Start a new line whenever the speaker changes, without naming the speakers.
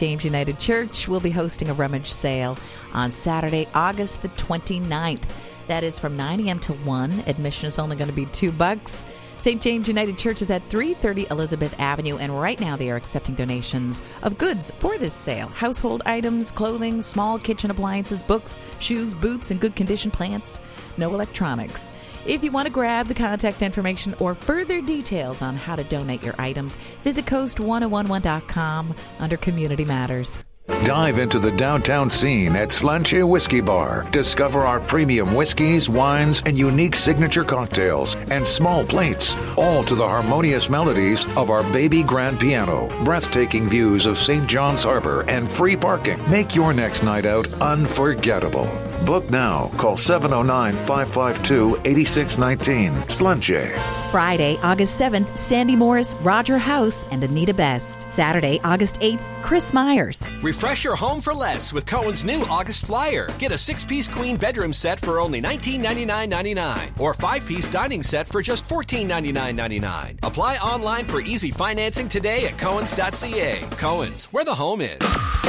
James United Church will be hosting a rummage sale on Saturday, August the 29th. That is from 9 a.m. to 1. Admission is only going to be $2. St. James United Church is at 330 Elizabeth Avenue, and right now they are accepting donations of goods for this sale. Household items, clothing, small kitchen appliances, books, shoes, boots, and good condition plants. No electronics. If you want to grab the contact information or further details on how to donate your items, visit coast1011.com under Community Matters.
Dive into the downtown scene at Slanche Whiskey Bar. Discover our premium whiskeys, wines, and unique signature cocktails and small plates, all to the harmonious melodies of our baby grand piano. Breathtaking views of St. John's Harbor and free parking make your next night out unforgettable. Book now. Call 709-552-8619. Slanche.
Friday, August 7th, Sandy Morris, Roger House, and Anita Best. Saturday, August 8th, Chris Myers.
Refresh your home for less with Cohen's new August Flyer. Get a 6-piece queen bedroom set for only $1999.99 or 5-piece dining set for just $1499.99. Apply online for easy financing today at Cohens.ca. Cohen's, where the home is.